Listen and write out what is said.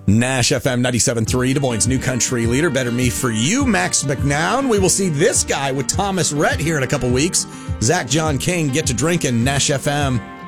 Nash FM 97.3, Des Moines' new country leader. Better Me for You, Max McNown. We will see this guy with Thomas Rhett here in a couple weeks. Zach John King, Get to Drinking, Nash FM.